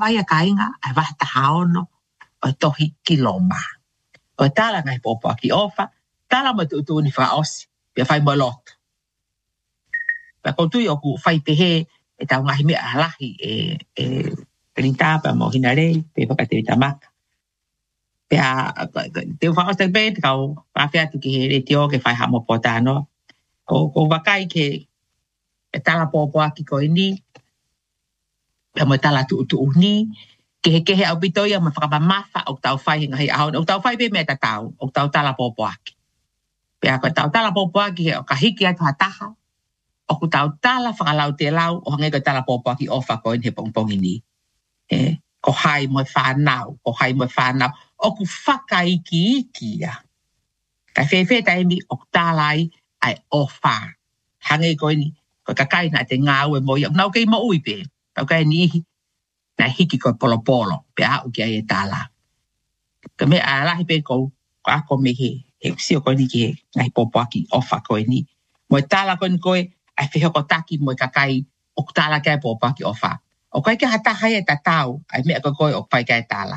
vai a kainga ai va ta haono o tohi kiloma. O tala ngai popo ki ofa, tala mo tu ni fa osi, pe fai mo lot. Pa ko tu yo ku fai pe he e ta ngai me alahi rinta pa mo hinare pe pa te tamaka. Pe a te fa osi pe ka pa fia tu ki re tio ke fai ha mo potano. Ko vakai ke e tala popo ki ko ini. Pe mo tala tu ni ke he au bitoia ma whakapamafa o tau whai ngahi ahon. O tau whai pe me tatau, o tau tala popoaki. Pea ko tau tala popoaki o ka hiki atu hataha, o ku tau tala whakalau te lau, o hangai ko tala popoaki o whako in he pongpongi ni. Ko hai mo whanau, o ku whakaiki ia. Kai whewhe taimi o talai ai o wha. Hangai ko ini, ko kakai na te ngāu e mo ia, nau kei mo ui pe, tau kai ni ihi, na hiki ko polo pe a uki ai tala ka me ala hi pe ko ako me he si ko ni ke ngai popoaki ofa ko ni mo tala ko ai fe ko taki mo kakai o tala ka popoaki ofa o kai ke hata hai ta tau ai me ko o pai ka tala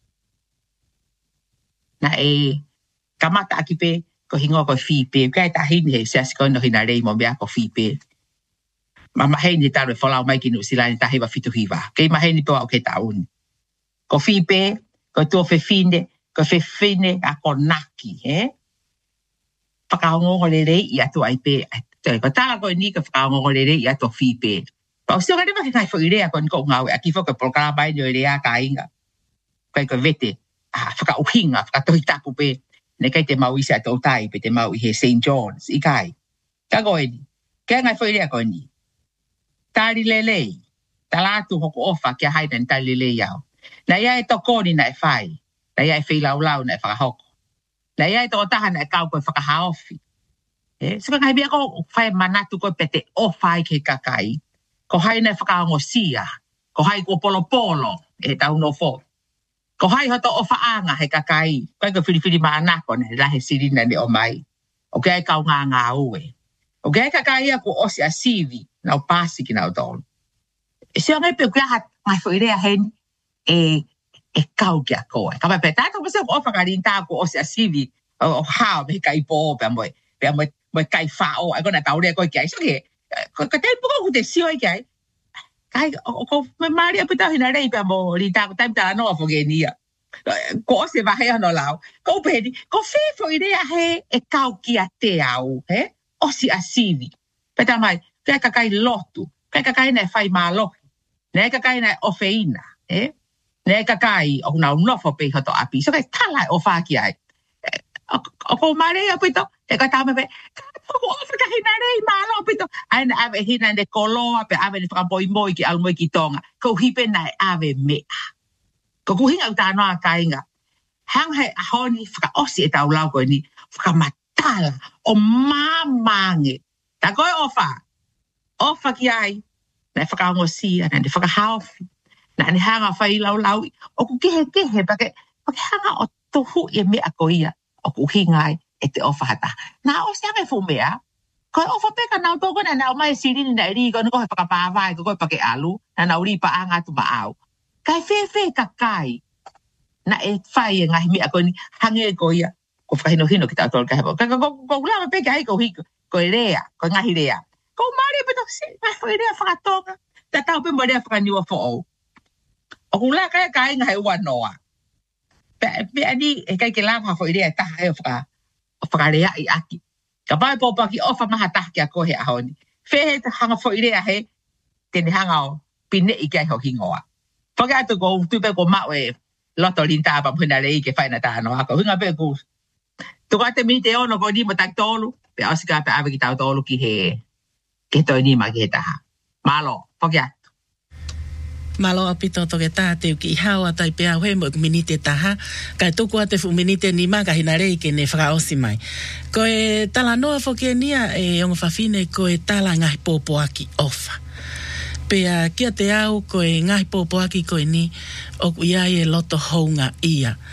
na kamata aki pe ko hingo ko fi pe ka ta hin he se ko no hinare mo be ko fi pe Mama hei ni taro e whalau mai ki nu sila ni tahi wa fitu hiwa. Kei ma hei ni toa o ke taun. Ko whipe, ko tua whewhine, a ko naki, he? Whakaongo le rei i atu ai pe. Ko tala ko ni ka whakaongo le rei i atu whipe. Pa o sio ka rewa ke kai whu i rea ko ni ko ngau e a kifo ka polokara mai ni o rea ka inga. Kai ko vete, whakauhinga, whakatohi tapu pe. Ne kai te mau isi atu o tai pe te mau i he St. John's, i kai. Ka koe ni. Kai ngai whu i rea ko ni. Tari lelei, talatu hoko ofa kia haida ni tari lelei au. Na ia e tokoni na e whai, na ia e whilau na e whakahoko. Na ia e toko taha na e kau koe whakahaofi. Sika kai bia ko whai manatu koe pete ofai ke kakai. Ko hai na e whakaongo sia, ko hai ko polo, e tau no fo. Ko hai hoto ofa anga he kakai, koe ko whiriwhiri maanako ne lahe sirina ni o mai. O kia e kau ngā ue. O kia e kakai a ko osi a sivi, na o pasi ki na o tolu. E seo ngai pe kia hat mai fo irea hen e kau kia koe. Ka mai pe tato pa se o whakarinta ko o se a sivi o hao me kai po pe amoe kai whao ai kona taurea koe kia. So ke, ka tei puka ku te sio i kia. Kai, ko me maari a pita hina rei pe amo rinta ko taim tala noa fo genia. Ko o se wahe ano lau. Ko pedi, ko whi fo irea he e kau kia te au, he? O si a sivi. Peta mai, kai kakai lotu, kai kakai na fai malohi, ne kakai na ofeina, ne kakai o na unofo pe hoto api, so kai tala o whaki ai. O ko marei o pito, e ka tame pe, ko ofa ka hina rei malo pito, ai na ave hina ne koloa pe ave ne whakapoi moi ki au moi ki tonga, ko hipe na e ave mea. Ko kuhinga utanoa kainga, hang hei ahoni whaka osi e tau lau koe ni, whakamatala o mamange, ta koe ofa, ofa ki ai, na e whakaongo sia, na ne whakahaufi, na ne hanga whai lau, o ku kehe, pake hanga o tohu e mea ko ia, o ku hingai e te ofa hata. Na o siame fu mea, koe ofa peka nau toko na nau mai sirini na iri, koe koe whakapawai, koe pake alu, na nau ripa anga tu maau. Kai whewhe kakai, na e whai e ngahi mea ko ni, hange ko ia, ko whakahino ki tau tolu kahebo. Ko ulama peka ai ko hiko, ko e rea, ko ngahi rea. Ko mari pe to si mai foi rea whakatoga. Ta tau pe mo rea whakaniwa fo o. O kula kai ngai ua noa. Pe ani e kai ke lama foi rea taha e whakarea i aki. Ka pai popa ki ofa maha taha ki a kohe ahoni. Whehe ta hanga foi rea he, tene hanga o pine i kai ho hingoa. Whaka atu ko tupe ko mau e loto rinta pa puna rei ke whaina taha noa. Ko hinga pe ku. Tuka te mi te ono ko ni mo tak tolu. Pe osika pe ave ki tau tolu ki he. Ke toi ni ma ke taha. Malo, whakia. Malo apito toke taha te uki hawa tai pea hoi mo minite taha. Kai tuku ate fu minite ni ma ka hina rei ke ne whakaosi mai. Ko e tala noa whoke nia e ongo whawhine ko e tala ngahi pōpoaki ofa. Pea kia te au ko e ngahi pōpoaki ko e ni o ku ia e loto hounga ia.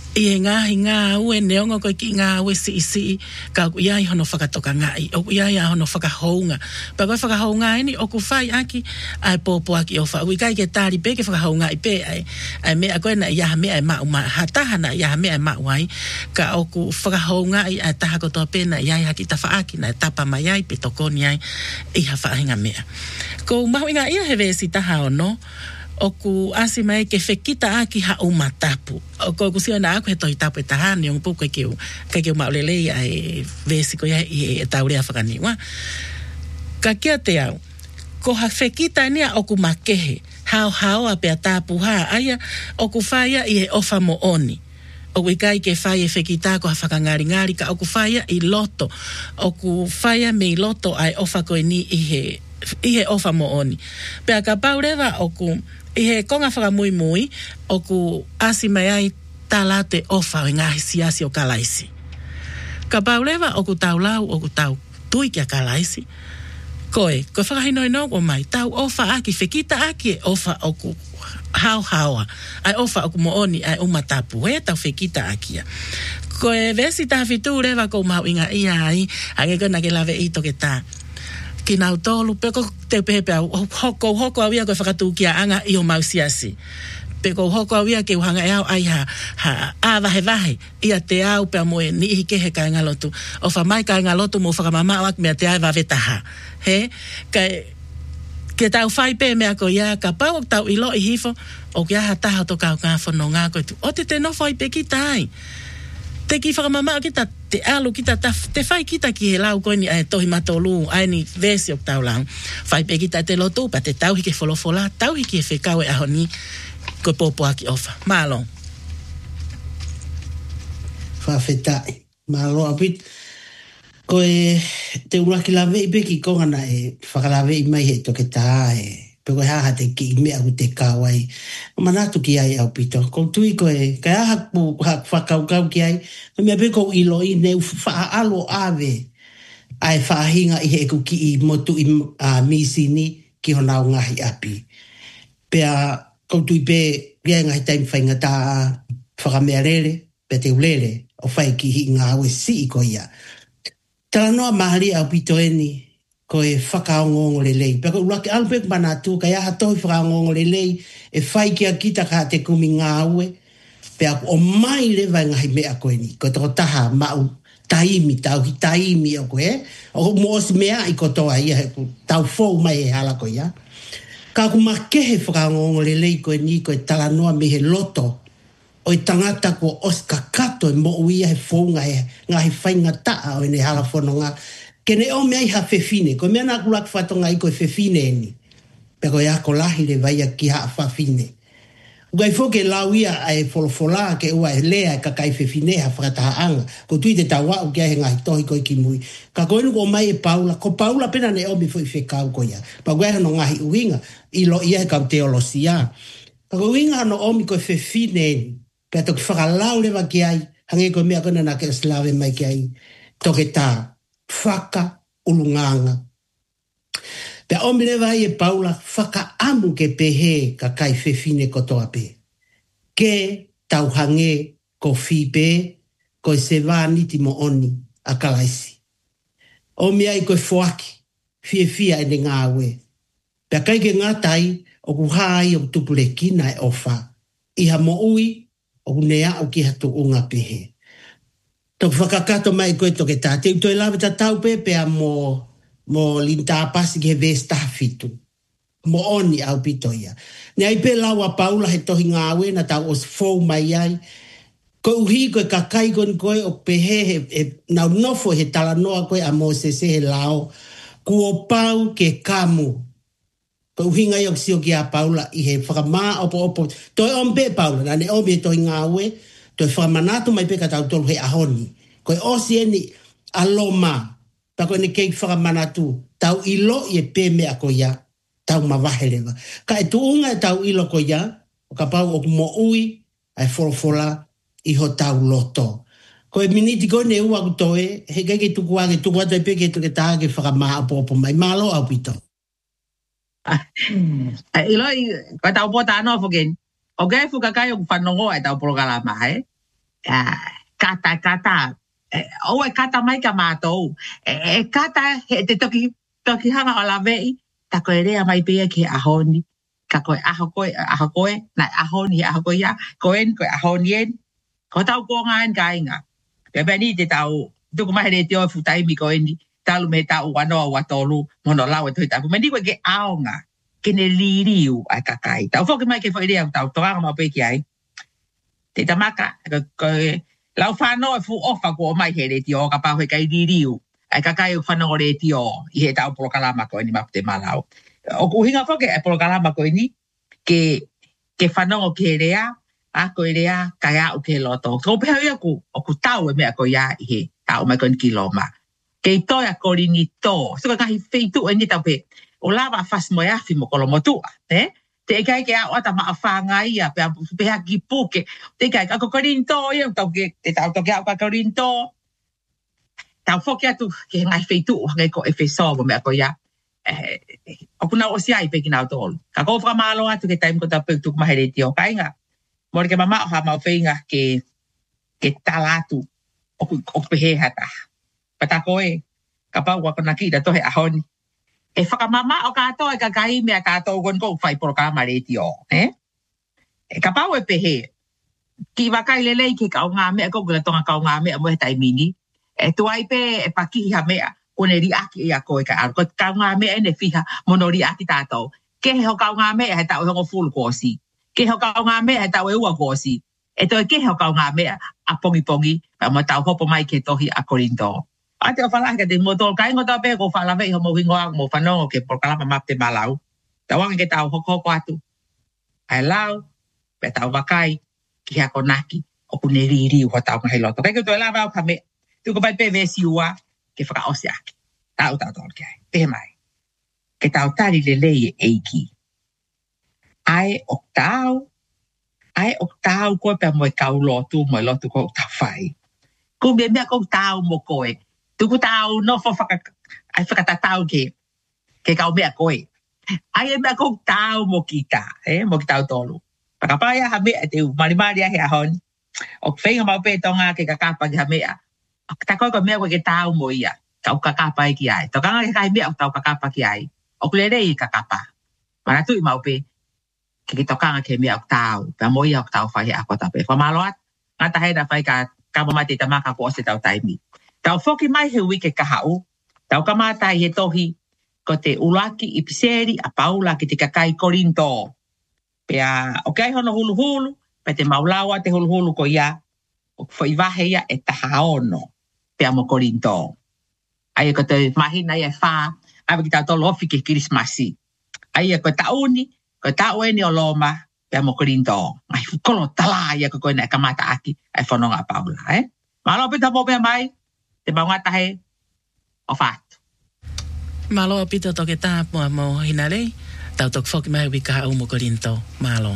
I ngā ue neonga koe ki ngā ue si ka ku iai hono whakatoka ngai, o ku iai hono whakahounga. Pa koe whakahounga eni, o ku whai aki, ai pōpō aki o wha. Ui kai ke tāri pe ke whakahounga i pe, ai mea koe na iaha mea e mau ma, ha taha na iaha mea e mau ai, ka o ku whakahounga i ai taha kotoa pe na iai haki ta whaaki, na tapa mai ai, pe tokoni ai, i ha whaahinga mea. Ko mahu inga ia he vesi taha o no, o ku asi mai ke whekita aki ha umatapu. O ku sio na aku he tohi tapu e tahani, o puku ke u maulelei ai vesi ko ia i e taurea whakaniwa. Ka kia te au, ko ha whekita nia o ku makehe, hao a pia tapu ha, aia o ku whaia i he ofa mo oni. O wikai ke whaia whekita ko ha whakangari ka o ku whaia i loto. O ku whaia me i loto ai ofa koe ni i he ofa mo oni. Pea ka paurewa o ku i he konga whakamui o ku asi mai ai tala te ofa o ngahi siasi o kalaisi. Ka paurewa o ku tau lau o ku tau tui kia kalaisi. Koe whakahino o mai tau ofa aki, whekita aki e ofa o ku hao ai ofa o ku mooni ai umatapu e tau whekita akia. Koe vesi taha fitu rewa ko mahu inga ia ai ange kona ke lawe i toke tā. Ki nau tolu, peko te pepe au, hoko au ia koe whakatū kia anga i o mausiasi. Peko hoko au ia ke uhanga e au ai ha vahe, ia te au pea moe ni ihi kehe ka ngalotu. O whamai ka ngalotu mo whakamama au ak mea te ai vavetaha. He? Ke tau whai pe mea ko ia ka pau o tau ilo i hifo, o kia ha taha to kau ngā whono ngā koe tu. O te nofo i pe ki tai. Te ki whakamama kita te alu kita te whai kita ki he lau koe ni ai tohi matolu ai ni vesi o tau lau. Whai pe kita te lotu pa te tau hike wholofola, tau hike e whekau e aho ni koe pōpō aki ofa. Mālo. Whawhetai. Mālo apit. Koe te uraki lawe i peki kongana e whakalawe i mai he toke tā e. Peko haha te ki mea ku te kāwai. O manatu ki ai au pito. Ko tui koe, kai aha ku whakaukau ki ai. Ko mea peko ilo i neu whaalo awe. Ai whaahinga i he ku ki i motu i misini ki hona o ngahi api. Pea ko tui pe ria ngahi taimi whainga tā whakamea rere, pe te ulere o whai ki hi ngā hawe si i ko ia. Tala noa mahari au pito eni. Ko e whakaongongo le lei. Peko uraki alpek manatu, kai aha tohi whakaongongo le lei, e whai kia kita ka te kumi ngā ue, pe aku o mai le vai ngahi mea koe ni. Ko toko taha mau taimi, tau hi taimi o koe, o moos mea i kotoa ia, tau fōu mai e hala koe ia. Ka aku makehe whakaongongo le lei koe ni, koe tala noa me he loto, o i tangata ko oska kato e mo uia he fōu ngahi whainga taa o ene hala whono ngā. Kene o mea i ha whewhine, ko mea nā kulak whatonga i koe whewhine eni. Peko ia ko lahi le vai ki ha whawhine. Ugai whoke lau ia ai wholofola ke ua e lea ka kai whewhine ha whakataha anga. Ko tui te tawa u kia he ngahi tohi koe ki mui. Ka koe nuko mai e Paula, ko Paula pena ne omi fwoi whekau ko ia. Pa koe hano ngahi uinga, i lo ia he kau teolosia. Pa koe uinga hano omi koe whewhine eni. Pea toki whakalau lewa ki ai, hange koe mea kona nā ke slawe mai ki ai. Toke tā. Whaka ulunganga. Pe omile vai e Paula whaka amu ke pehe ka kai whewhine kotoa pe. Ke tauhange ko whipe ko se vāniti mo oni a kalaisi. Omi ai koe whoaki, whia ene ngā ue. Pe kai ke ngā tai o kuhai o tupule kina e ofa. Iha mo ui o kunea o ki hatu unga pehe. Tō whakakato mai koe toke tā. Te utoi lawe ta tau pepea mo linta apasi ki he vesta fitu. Mo oni au pitoia. Ne ai pe lawa Paula he tohi ngā awe na tau os fōu mai ai. Ko uhi koe kakai koe o pehe he nau nofo he tala noa koe a Moses he lao. Kuo pau ke kamu. Ko uhi ngai o sio ki a Paula i he whakamā opo. Toi ompe Paula na ne omi he tohi ngā awe. Toi whamanatu mai peka tau tolu he ahoni. Koe osi eni aloma. Pa koe ne kei whakamanatu. Tau ilo i e pē mea ko ia. Tau mawahelewa. Ka e tuunga e tau ilo ko ia. O ka pau o mo ui. Ai wholofola i ho tau loto. Koe miniti koe ne ua kutoe. He kei ke tuku ake tuku atu e peke tuke taha ke whakamaa opo mai. Malo au pito. Ilo i koe tau pota anō whoken. O gai whukakai o whanongo ai tau programa hai. kata. Oe kata mai ka mātou. Kata he te toki hanga o la vei, ta koe rea mai pia ki ahoni. Ka koe aho koe, na ahoni aho koe ia, koen koe ahoni en. Ko tau ko ngā en ka inga. Pea ni te tau, tuku mahi re te oe futaimi koe ni, talu me tau wanoa watolu, mono lau e tui tapu. Meni koe ke aonga, kene liriu ai kakai. Tau whoki mai ke whairea, tau toanga mau peki ai. Te tamaka, koe, lau whanau e fu ofa ko o mai he re te o, ka pau he kai liriu. Ai kakai o whanau re te o, i he tau polokalama koe ni mapu te malau. O kuhinga whoke e polokalama koe ni, ke whanau ke rea, a koe rea, kai au ke loto. Tō peha ia ku, o ku tau e mea koe ia i he, a o mai koe ni ki loma. Kei toi a kori ni tō. So ka ngahi wheitu e ni tau pe, o lava fas mo e afi mo kolomotua, Te e kai ke a ota maa whanga ia, peha ki puke. Te e kai ka kori ni tō ia, te tau toke au ka kori ni tō. Tau whoki atu, ke ngahi wheitu, hangai ko e wheso mo mea koe ia. O kuna o si ai peki nao tōlu. Ka kou whamalo atu ke taim ko tau pektuk mahere ti o kainga. Mori ke mama o ha mau whenga ke talatu o pehe hata. Pata koe, ka pau wako na ki da tohe ahoni. E whakamama o katoa e ka kai mea katoa kon kou whai poro ka mareti o. E ka pau e pehe. Ki wakai lelei ke kau ngā mea kou kula tonga kau ngā mea mo he taimini. E tuai pe e pakihi ha mea kone riaki ia koe ka aru. Ko kau ngā mea ene whiha mono riaki tātou. Ke he ho kau ngā mea he tau hongo fulu kōsi. Ke ho kau ngā mea he tau e ua kōsi. E toi ke ho kau ngā mea a pongi. Ma tau hopo mai ke tohi a korinto. Ate o whalaka te motol kai ngota pe ko whalawe i ho mo hingoa mo whanongo ke porkalama map te malau. Tawanga ke tau hoko atu. Ai lau, pe tau wakai, ki hako naki, o kune riri ho tau ngahi loto. Kai ke toi lawa au kame, tuko pai pe vesi ua, ke whakaose aki. Tau tol ke ai, pehe mai. Ke tau tari lelei e eiki. Ai o tau koe pe mo e kau lotu, mo e lotu ko tau whai. Ko mea ko tau mo koe. Tuku tau no fo whakatatau ke kau mea koe. Ai e mea ko tau mo kita, mo ki tau tolu. Pakapaya ha mea te marimari ahe ahon. O whenga mau pe tonga ke kakapa ki ha mea. Ta koe ko mea koe ke tau mo ia. Kau kakapa ki ai. Tokanga ke kai mea o tau kakapa ki ai. O kulerei kakapa. Maratu i mau pe ke tokanga ke mea o tau. Pea mo ia o tau whahe ako tape. Whamaloat, ngata hei whai ka mate tamaka ko ose tau taimi. Tau whoki mai he wike kahau, tau kamatai he tohi ko te ulaki i piseri a paula ki te kakai korinto. Pea o kai hono hulu, pe te maulawa te hulu ko ia, o whaivahe ia e tahaono, pea mo korinto. Ai ko te mahina ia wha, awe ki tau tolo ofi ke kirismasi. Ai ko tauni, ko tau eni o loma, pea mo korinto. Ai kolo tala ia ko koe na kamata aki, ai whanonga a paula, Malo pita po pea mai, te maungatahe o whātu. Malo pita toke tāpua mo hinarei, tau tok whoki mai wika hau mo korinto. Malo.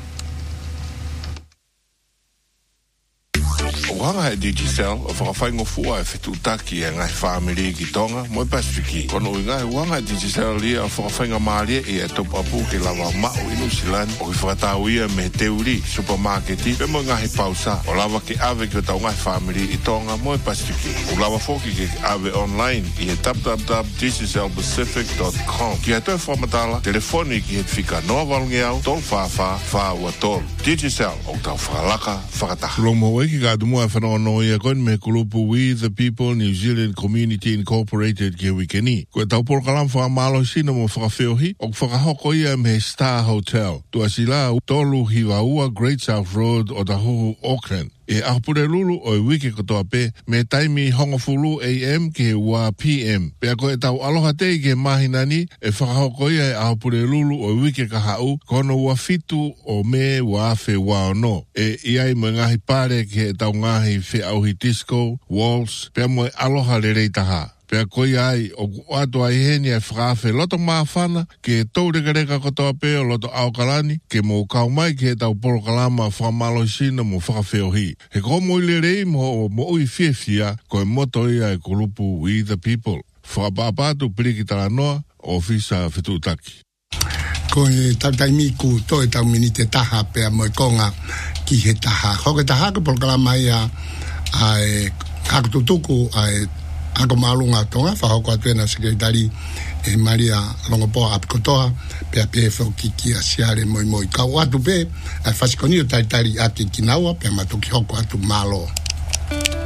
O hanga e Digicel, o whakawhaingo fua e whetutaki e ngai whamiri ki tonga, mo e Pasifiki. Kono i ngai wanga e Digicel lia o whakawhainga maalia e e topu apu ke lawa mao inu silani, o ki whakatau ia me teuri, supermarketi, pe mo ngai pausa, o lawa ke ave ki o tau ngai whamiri i tonga, mo e Pasifiki. O lawa foki ke ave online, i e www.digicelpacific.com. Ki he toi whamatala, telefoni ki he whika noa walungi au, tol wha ua tol. Digicel, o tau whakalaka, whakataha. Lomo weki ka dumua whanono ia koen me kulupu We the People New Zealand Community Incorporated ke wikeni. Koe tau porokalam whakamalo sino mo whakawheohi o whakahoko ia me Star Hotel. Tua sila tolu hiwaua Great South Road o Tahuhu Auckland. E ahapure lulu o i wiki kotoa pe me taimi hongofulu AM ke wa PM. Pea koe tau aloha tei ke mahinani e whakahoko ia e ahapure lulu o i wiki ka hau kono wa fitu o me wa afe wa ono. E iai mo ngahi pare ke tau ngahi whi auhi disco, waltz, pea mo aloha le reitaha. Pea koi ai o ato ai heni e whakawhe loto maafana ke tau reka kotoa pe o loto aukalani ke mo kau mai ke tau porokalama whakamalo sina mo whakawheohi. He komo ile rei mo ui whiawhia koe moto ia e kulupu We the People. Whakapapatu piriki tala noa o fisa whitutaki. ko tai miku to ta minite taha pe mo konga ki he taha ho ke taha ko programa ia ai akutuku ai ako malunga tonga fa ho ko atena sekretari Maria longopo apikotoa pe pe fo ki asiare moi ka watu pe fa sikoni tari ati kinawa pe matoki hoko atu malo